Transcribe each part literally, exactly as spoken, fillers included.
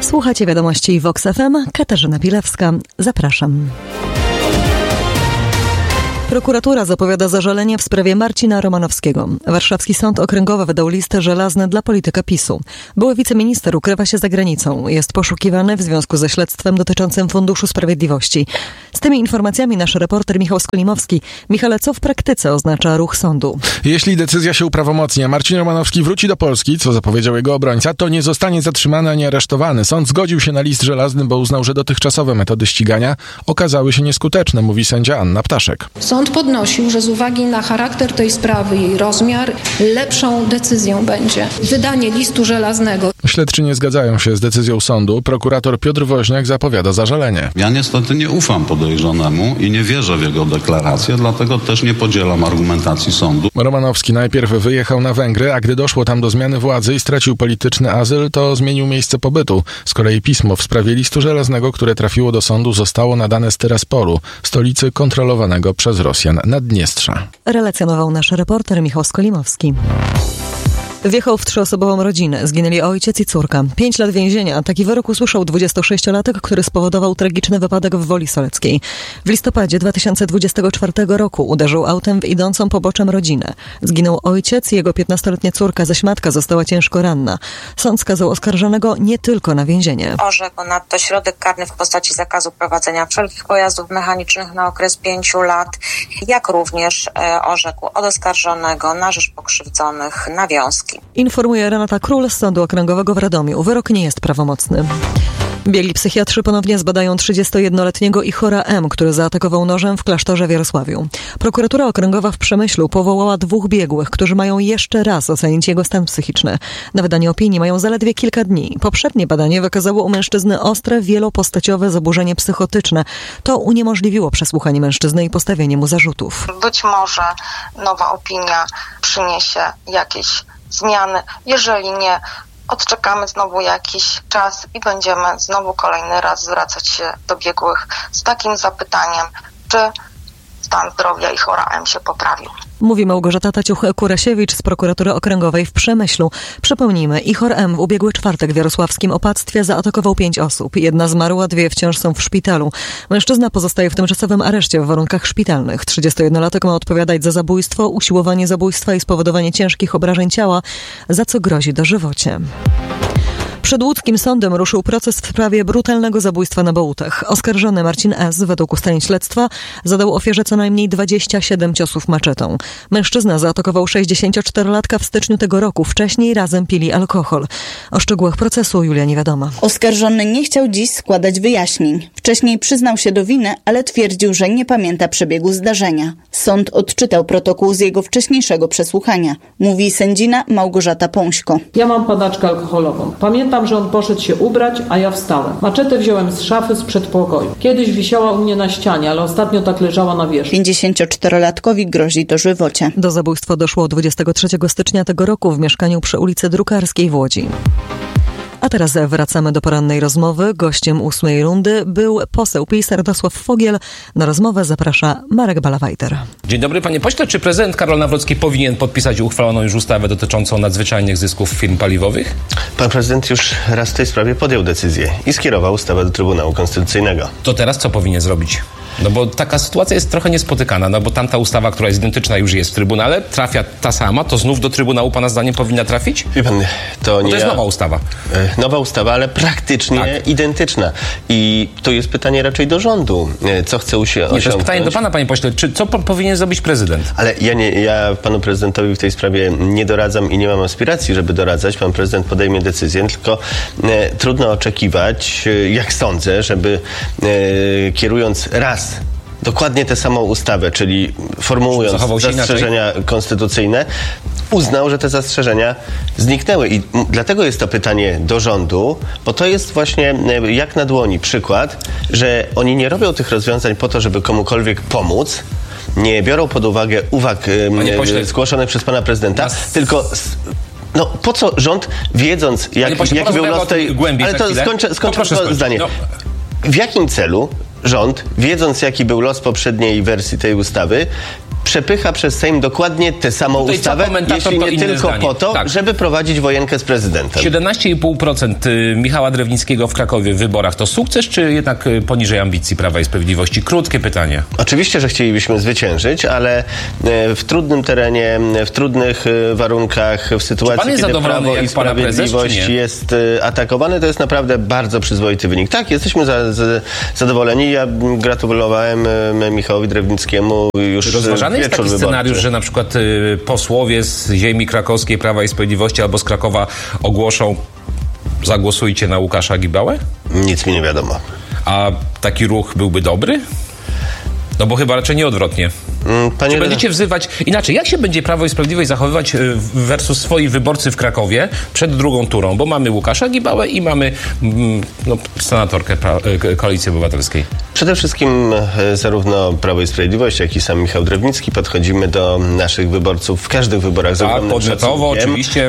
Słuchacie wiadomości Vox F M. Katarzyna Pilewska. Zapraszam. Prokuratura zapowiada zażalenie w sprawie Marcina Romanowskiego. Warszawski Sąd Okręgowy wydał list żelazny dla polityka PiSu. Były wiceminister ukrywa się za granicą. Jest poszukiwany w związku ze śledztwem dotyczącym Funduszu Sprawiedliwości. Z tymi informacjami nasz reporter Michał Skolimowski. Michale, co w praktyce oznacza ruch sądu? Jeśli decyzja się uprawomocni, a Marcin Romanowski wróci do Polski, co zapowiedział jego obrońca, to nie zostanie zatrzymany ani aresztowany. Sąd zgodził się na list żelazny, bo uznał, że dotychczasowe metody ścigania okazały się nieskuteczne, mówi sędzia Anna Ptaszek. Sąd podnosił, że z uwagi na charakter tej sprawy i jej rozmiar, lepszą decyzją będzie wydanie listu żelaznego. Śledczy nie zgadzają się z decyzją sądu. Prokurator Piotr Woźniak zapowiada zażalenie. Ja niestety nie ufam podejrzanemu i nie wierzę w jego deklarację, dlatego też nie podzielam argumentacji sądu. Romanowski najpierw wyjechał na Węgry, a gdy doszło tam do zmiany władzy i stracił polityczny azyl, to zmienił miejsce pobytu. Z kolei pismo w sprawie listu żelaznego, które trafiło do sądu, zostało nadane z Tyraspolu, stolicy kontrolowanego przez Rosjan Naddniestrza. Relacjonował nasz reporter Michał Skolimowski. Wjechał w trzyosobową rodzinę. Zginęli ojciec i córka. Pięć lat więzienia. Taki wyrok usłyszał dwudziestosześciolatek, który spowodował tragiczny wypadek w Woli Soleckiej. W listopadzie dwa tysiące dwudziestego czwartego roku uderzył autem w idącą poboczem rodzinę. Zginął ojciec i jego piętnastoletnia córka, zaś matka została ciężko ranna. Sąd skazał oskarżonego nie tylko na więzienie. Orzekł ponadto środek karny w postaci zakazu prowadzenia wszelkich pojazdów mechanicznych na okres pięciu lat, jak również e, orzekł od oskarżonego na rzecz pokrzywdzonych nawiązki. Informuje Renata Król z Sądu Okręgowego w Radomiu. Wyrok nie jest prawomocny. Biegli psychiatrzy ponownie zbadają trzydziestojednoletniego Ichora M., który zaatakował nożem w klasztorze w Jarosławiu. Prokuratura Okręgowa w Przemyślu powołała dwóch biegłych, którzy mają jeszcze raz ocenić jego stan psychiczny. Na wydanie opinii mają zaledwie kilka dni. Poprzednie badanie wykazało u mężczyzny ostre, wielopostaciowe zaburzenie psychotyczne. To uniemożliwiło przesłuchanie mężczyzny i postawienie mu zarzutów. Być może nowa opinia przyniesie jakieś zmiany. Jeżeli nie, odczekamy znowu jakiś czas i będziemy znowu kolejny raz zwracać się do biegłych z takim zapytaniem, czy stan zdrowia Ichora M. się poprawił. Mówi Małgorzata Taciuch-Kurasiewicz z Prokuratury Okręgowej w Przemyślu. Przypomnijmy, Ichor M. w ubiegły czwartek w jarosławskim opactwie zaatakował pięć osób. Jedna zmarła, dwie wciąż są w szpitalu. Mężczyzna pozostaje w tymczasowym areszcie w warunkach szpitalnych. trzydziestojednolatek ma odpowiadać za zabójstwo, usiłowanie zabójstwa i spowodowanie ciężkich obrażeń ciała, za co grozi dożywocie. Przed łódzkim sądem ruszył proces w sprawie brutalnego zabójstwa na Bołutach. Oskarżony Marcin S., według ustaleń śledztwa, zadał ofierze co najmniej dwadzieścia siedem ciosów maczetą. Mężczyzna zaatakował sześćdziesięcioczterolatka w styczniu tego roku. Wcześniej razem pili alkohol. O szczegółach procesu Julia Niewiadoma. Oskarżony nie chciał dziś składać wyjaśnień. Wcześniej przyznał się do winy, ale twierdził, że nie pamięta przebiegu zdarzenia. Sąd odczytał protokół z jego wcześniejszego przesłuchania. Mówi sędzina Małgorzata Pąśko. Ja mam padaczkę alkoholową. Pamiętam, że on poszedł się ubrać, a ja wstałem. Maczetę wziąłem z szafy z przedpokoju. Kiedyś wisiała u mnie na ścianie, ale ostatnio tak leżała na wierzchu. pięćdziesięcioczterolatkowi grozi dożywocie. Do zabójstwa doszło dwudziestego trzeciego stycznia tego roku w mieszkaniu przy ulicy Drukarskiej w Łodzi. A teraz wracamy do porannej rozmowy. Gościem ósmej rundy był poseł PiS Radosław Fogiel. Na rozmowę zaprasza Marek Balawajter. Dzień dobry, panie pośle. Czy prezydent Karol Nawrocki powinien podpisać uchwaloną już ustawę dotyczącą nadzwyczajnych zysków firm paliwowych? Pan prezydent już raz w tej sprawie podjął decyzję i skierował ustawę do Trybunału Konstytucyjnego. To teraz co powinien zrobić? No bo taka sytuacja jest trochę niespotykana, no bo tamta ustawa, która jest identyczna, już jest w Trybunale, trafia ta sama, to znów do Trybunału pana zdaniem powinna trafić? Wie pan, to nie... To jest ja... nowa ustawa. E, nowa ustawa, ale praktycznie tak. identyczna. I to jest pytanie raczej do rządu, co chce się osiągnąć. Nie, to jest pytanie do pana, panie pośle, czy, co po, powinien zrobić prezydent? Ale ja, nie, ja panu prezydentowi w tej sprawie nie doradzam i nie mam aspiracji, żeby doradzać. Pan prezydent podejmie decyzję, tylko e, trudno oczekiwać, e, jak sądzę, żeby e, kierując raz dokładnie tę samą ustawę, czyli formułując zastrzeżenia konstytucyjne, uznał, że te zastrzeżenia zniknęły. I dlatego jest to pytanie do rządu, bo to jest właśnie jak na dłoni przykład, że oni nie robią tych rozwiązań po to, żeby komukolwiek pomóc, nie biorą pod uwagę uwag pośle, zgłoszonych przez pana prezydenta, nas... tylko... No po co rząd, wiedząc jak, pośle, jaki był los tej... Ale to skończę, skończę to skończyć. zdanie. No. W jakim celu rząd, wiedząc jaki był los poprzedniej wersji tej ustawy, przepycha przez Sejm dokładnie tę samą Tutaj ustawę, jeśli nie tylko zdanie. po to, tak. żeby prowadzić wojenkę z prezydentem. siedemnaście i pół procent Michała Drewnickiego w Krakowie w wyborach to sukces, czy jednak poniżej ambicji Prawa i Sprawiedliwości? Krótkie pytanie. Oczywiście, że chcielibyśmy zwyciężyć, ale w trudnym terenie, w trudnych warunkach, w sytuacji, kiedy Prawo i Sprawiedliwość jest atakowane, to jest naprawdę bardzo przyzwoity wynik. Tak, jesteśmy za, za, zadowoleni. Ja gratulowałem Michałowi Drewnickiemu już rozważany jest taki wyborczy. scenariusz, że na przykład y, posłowie z ziemi krakowskiej Prawa i Sprawiedliwości albo z Krakowa ogłoszą: zagłosujcie na Łukasza Gibałę? Nic mi nie wiadomo. A taki ruch byłby dobry? No bo chyba raczej nie odwrotnie. Panie Czy będziecie wzywać... Inaczej, jak się będzie Prawo i Sprawiedliwość zachowywać versus swoi wyborcy w Krakowie przed drugą turą? Bo mamy Łukasza Gibałę i mamy no, senatorkę pra- Koalicji Obywatelskiej. Przede wszystkim zarówno Prawo i Sprawiedliwość, jak i sam Michał Drewnicki podchodzimy do naszych wyborców w każdych wyborach z tak, ogromnym podmiotowo, oczywiście.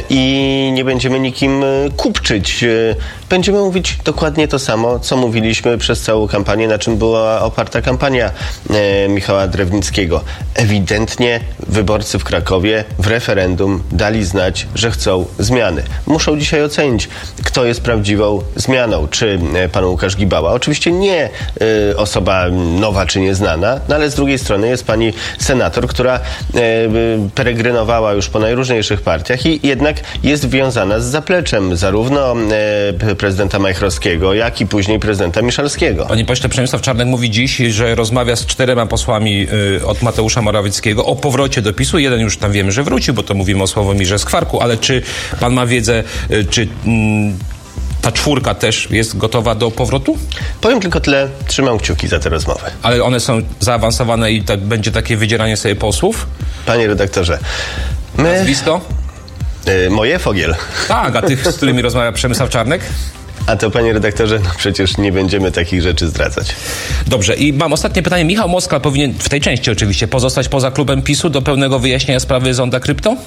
I nie będziemy nikim kupczyć. Będziemy mówić dokładnie to samo, co mówiliśmy przez całą kampanię, na czym była oparta kampania Michała Drewnickiego. Ewidentnie wyborcy w Krakowie w referendum dali znać, że chcą zmiany. Muszą dzisiaj ocenić, kto jest prawdziwą zmianą. Czy pan Łukasz Gibała? Oczywiście nie y, osoba nowa czy nieznana, no ale z drugiej strony jest pani senator, która y, peregrynowała już po najróżniejszych partiach i jednak jest wiązana z zapleczem zarówno y, prezydenta Majchrowskiego, jak i później prezydenta Miszalskiego. Panie pośle, Przemysław Czarnek mówi dziś, że rozmawia z czterema posłami y, od Mateusza Morawieckiego o powrocie do PiSu. Jeden już tam wiemy, że wrócił, bo to mówimy o Sławomirze Skwarku, ale czy pan ma wiedzę, y, czy... Mm, ta czwórka też jest gotowa do powrotu? Powiem tylko tyle, trzymam kciuki za tę rozmowę. Ale one są zaawansowane i to będzie takie wydzieranie sobie posłów? Panie redaktorze, my... Nazwisko? Y, moje Fogiel. Tak, a tych, z którymi rozmawia Przemysław Czarnek? A to, panie redaktorze, no przecież nie będziemy takich rzeczy zdradzać. Dobrze, i mam ostatnie pytanie. Michał Moskal powinien, w tej części oczywiście, pozostać poza klubem PiSu do pełnego wyjaśnienia sprawy Zonda Krypto?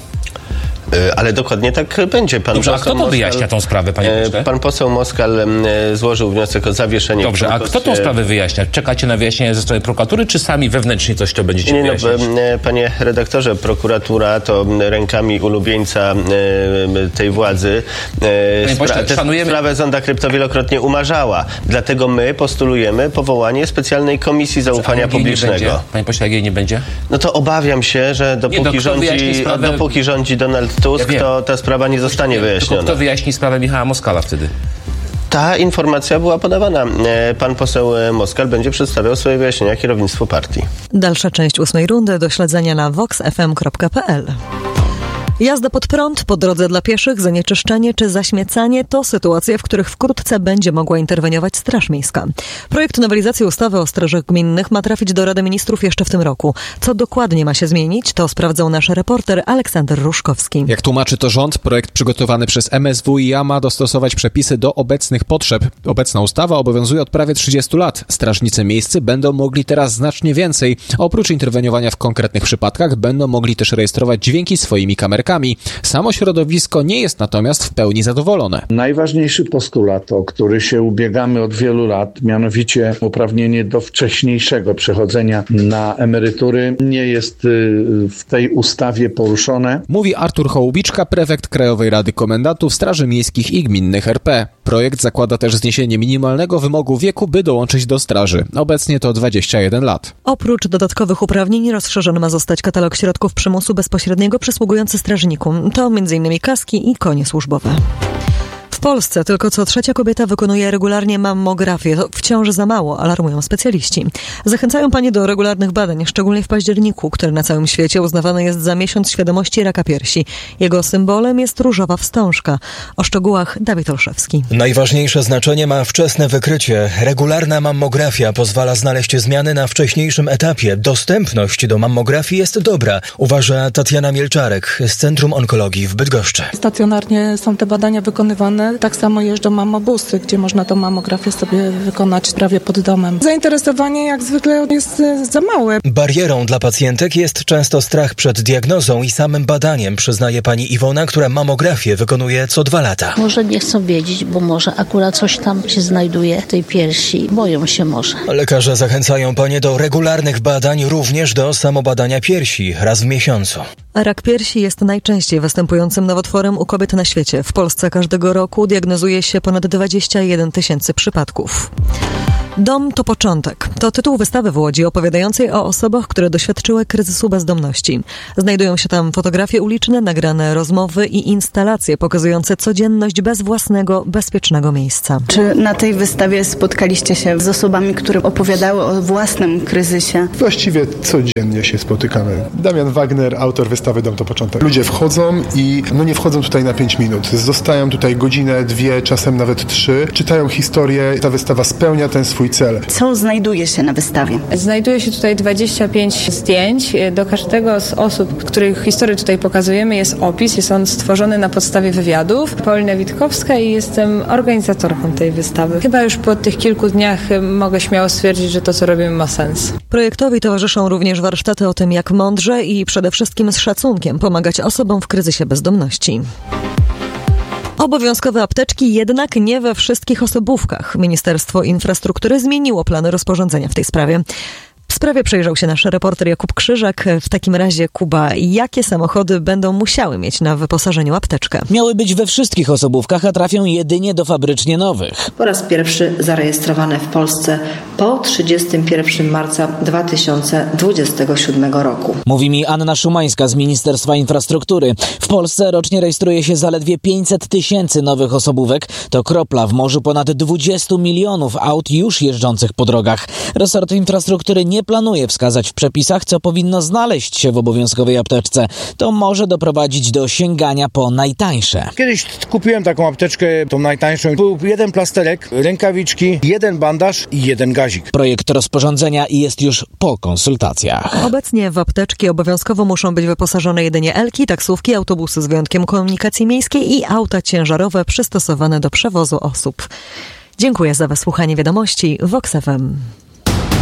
Ale dokładnie tak będzie. Pan Dobrze, a kto to Moskal, wyjaśnia tą sprawę, panie pośle? Pan poseł Moskal złożył wniosek o zawieszenie. Dobrze, a kto tą sprawę wyjaśnia? Czekacie na wyjaśnienie ze strony prokuratury, czy sami wewnętrznie coś to będziecie nie, wyjaśniać? No, panie redaktorze, prokuratura to rękami ulubieńca tej władzy Panie pośle, spra- szanujemy... sprawę Zonda Krypto wielokrotnie umarzała. Dlatego my postulujemy powołanie specjalnej komisji zaufania publicznego. Panie pośle, jak jej nie będzie? No to obawiam się, że dopóki, nie, no, rządzi, sprawę... dopóki rządzi Donald Tusk, ja to ta sprawa nie zostanie wiem, wyjaśniona. Kto wyjaśni sprawę Michała Moskala wtedy? Ta informacja była podawana. Pan poseł Moskal będzie przedstawiał swoje wyjaśnienia kierownictwu partii. Dalsza część ósmej rundy do śledzenia na vox f m kropka p l. Jazda pod prąd, po drodze dla pieszych, zanieczyszczenie czy zaśmiecanie to sytuacje, w których wkrótce będzie mogła interweniować Straż Miejska. Projekt nowelizacji ustawy o strażach gminnych ma trafić do Rady Ministrów jeszcze w tym roku. Co dokładnie ma się zmienić, to sprawdzał nasz reporter Aleksander Ruszkowski. Jak tłumaczy to rząd, projekt przygotowany przez M S W i A ma dostosować przepisy do obecnych potrzeb. Obecna ustawa obowiązuje od prawie trzydziestu lat. Strażnicy miejscy będą mogli teraz znacznie więcej. Oprócz interweniowania w konkretnych przypadkach będą mogli też rejestrować dźwięki swoimi kamerkami. Samo środowisko nie jest natomiast w pełni zadowolone. Najważniejszy postulat, o który się ubiegamy od wielu lat, mianowicie uprawnienie do wcześniejszego przechodzenia na emerytury, nie jest w tej ustawie poruszone. Mówi Artur Hołubiczka, prefekt Krajowej Rady Komendantów Straży Miejskich i Gminnych R P. Projekt zakłada też zniesienie minimalnego wymogu wieku, by dołączyć do straży. Obecnie to dwadzieścia jeden lat. Oprócz dodatkowych uprawnień rozszerzony ma zostać katalog środków przymusu bezpośredniego przysługujący strażnikom. To między innymi kaski i konie służbowe. W Polsce tylko co trzecia kobieta wykonuje regularnie mammografię. To wciąż za mało, alarmują specjaliści. Zachęcają panie do regularnych badań, szczególnie w październiku, który na całym świecie uznawany jest za miesiąc świadomości raka piersi. Jego symbolem jest różowa wstążka. O szczegółach Dawid Olszewski. Najważniejsze znaczenie ma wczesne wykrycie. Regularna mammografia pozwala znaleźć zmiany na wcześniejszym etapie. Dostępność do mammografii jest dobra, uważa Tatiana Mielczarek z Centrum Onkologii w Bydgoszczy. Stacjonarnie są te badania wykonywane. Tak samo jeżdżą mamobusy, gdzie można tą mamografię sobie wykonać prawie pod domem. Zainteresowanie jak zwykle jest za małe. Barierą dla pacjentek jest często strach przed diagnozą i samym badaniem, przyznaje pani Iwona, która mamografię wykonuje co dwa lata. Może nie chcą wiedzieć, bo może akurat coś tam się znajduje w tej piersi. Boją się może. Lekarze zachęcają panie do regularnych badań, również do samobadania piersi raz w miesiącu. Rak piersi jest najczęściej występującym nowotworem u kobiet na świecie. W Polsce każdego roku diagnozuje się ponad dwadzieścia jeden tysięcy przypadków. Dom to początek. To tytuł wystawy w Łodzi opowiadającej o osobach, które doświadczyły kryzysu bezdomności. Znajdują się tam fotografie uliczne, nagrane rozmowy i instalacje pokazujące codzienność bez własnego, bezpiecznego miejsca. Czy na tej wystawie spotkaliście się z osobami, które opowiadały o własnym kryzysie? Właściwie codziennie się spotykamy. Damian Wagner, autor wystawy Dom to początek. Ludzie wchodzą i no nie wchodzą tutaj na pięć minut. Zostają tutaj godzinę, dwie, czasem nawet trzy. Czytają historię. Ta wystawa spełnia ten swój cel. Co znajduje się na wystawie? Znajduje się tutaj dwadzieścia pięć zdjęć. Do każdego z osób, których historię tutaj pokazujemy, jest opis. Jest on stworzony na podstawie wywiadów. Paulina Witkowska i jestem organizatorką tej wystawy. Chyba już po tych kilku dniach mogę śmiało stwierdzić, że to, co robimy, ma sens. Projektowi towarzyszą również warsztaty o tym, jak mądrze i przede wszystkim z szacunkiem pomagać osobom w kryzysie bezdomności. Obowiązkowe apteczki jednak nie we wszystkich osobówkach. Ministerstwo Infrastruktury zmieniło plany rozporządzenia w tej sprawie. W sprawie przejrzał się nasz reporter Jakub Krzyżak. W takim razie, Kuba, jakie samochody będą musiały mieć na wyposażeniu apteczkę? Miały być we wszystkich osobówkach, a trafią jedynie do fabrycznie nowych. Po raz pierwszy zarejestrowane w Polsce po trzydziestego pierwszego marca dwa tysiące dwudziestego siódmego roku. Mówi mi Anna Szumańska z Ministerstwa Infrastruktury. W Polsce rocznie rejestruje się zaledwie pięćset tysięcy nowych osobówek. To kropla w morzu ponad dwudziestu milionów aut już jeżdżących po drogach. Resort Infrastruktury nie planuje wskazać w przepisach, co powinno znaleźć się w obowiązkowej apteczce. To może doprowadzić do sięgania po najtańsze. Kiedyś kupiłem taką apteczkę, tą najtańszą. Był jeden plasterek, rękawiczki, jeden bandaż i jeden gazik. Projekt rozporządzenia jest już po konsultacjach. Obecnie w apteczki obowiązkowo muszą być wyposażone jedynie elki, taksówki, autobusy z wyjątkiem komunikacji miejskiej i auta ciężarowe przystosowane do przewozu osób. Dziękuję za wysłuchanie wiadomości Vox F M.